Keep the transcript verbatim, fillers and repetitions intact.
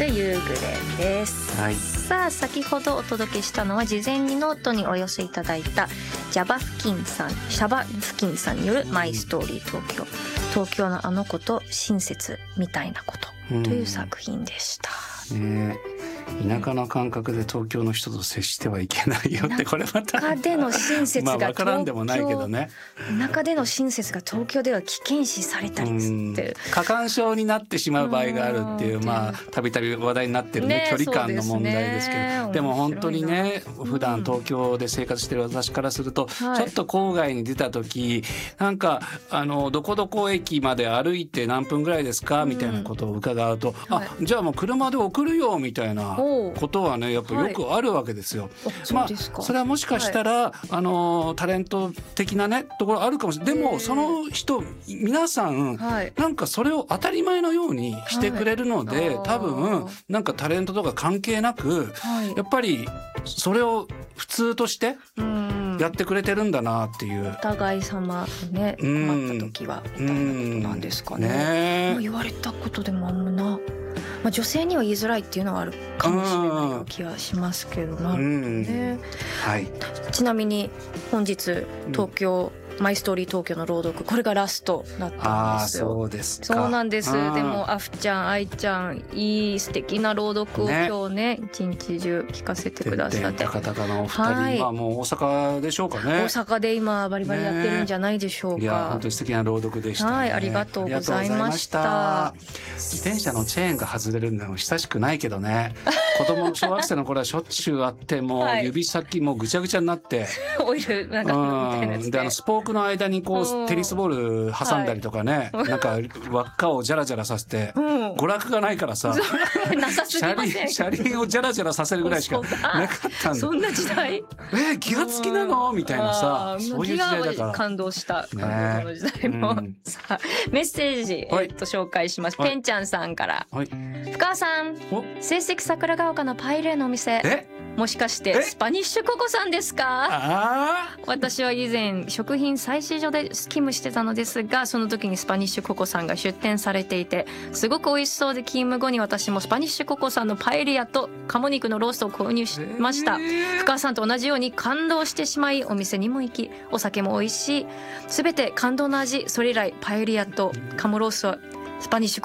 ス夕暮れです、はい、さあ先ほどお届けしたのは事前にノートにお寄せいただいたジャバフキンさんシャバフキンさんによるマイストーリー東京、東京のあの子と親切みたいなことという作品でした、 ね、田舎の感覚で東京の人と接してはいけないよってこれまた田舎での親切がまあ分からんでもないけどね、 田舎での親切が東京では危険視されたりって過干渉になってしまう場合があるっていうまあたびたび話題になってるね、ね距離感の問題ですけど、ね、でも本当にね普段東京で生活してる私からすると、うん、ちょっと郊外に出た時なんかあのどこどこ駅まで歩いて何分ぐらいですかみたいなことを伺うと、うん、はい、あじゃあもう車で送るよみたいなことはねやっぱよくあるわけですよ、はい、まあそれはもしかしたら、はい、あのタレント的なねところあるかもしれない。でもその人皆さん、はい、なんかそれを当たり前のようにしてくれるので、はい、多分なんかタレントとか関係なく、はい、やっぱりそれを普通としてやってくれてるんだなっていう、お互い様ね困った時はみたいなことなんですかね。ね言われたことでもあんまな、まあ、女性には言いづらいっていうのはあるかもしれない気はしますけどなるほどね、はい、ちなみに本日東京、うんマイストーリー東京の朗読これがラストだったんですよ。 あそうですか。 そうなんです。でもアフちゃん愛ちゃんいい素敵な朗読を今日ね一日中聞かせてくださって、 高々のお二人、はい、今もう大阪でしょうかね。 大阪で今バリバリやってるんじゃないでしょうか、ね、 いや本当に素敵な朗読でした、ね、 はいありがとうございました。 自転車のチェーンが外れるのも久しくないけどね子供小学生の頃はしょっちゅうあってもう指先もぐちゃぐちゃになってオイルなんかみたいなやつで、 であのスポークの間にこうテニスボール挟んだりとかね、はい、なんか輪っかをジャラジャラさせて、うん、娯楽がないからさなさすぎません車輪、車輪をジャラジャラさせるぐらいしかなかったんだ。 そんな時代えギア付きなのみたいなさ、そういう時代だから感動した感動の時代も、ねうん、さあメッセージ、はい、えっと紹介します。ペンちゃんさんから、はい、深川さん成績桜ヶ丘のパイレーのお店えもしかしてスパニッシュココさんですか？あ私は以前食品採取所で勤務してたのですがその時にスパニッシュココさんが出店されていてすごく美味しそうで勤務後に私もスパニッシュココさんのパエリアと鴨肉のローストを購入しました。深川さんと同じように感動してしまいお店にも行きお酒も美味しい全て感動の味。それ以来パエリアと鴨ローストはスパニッシュ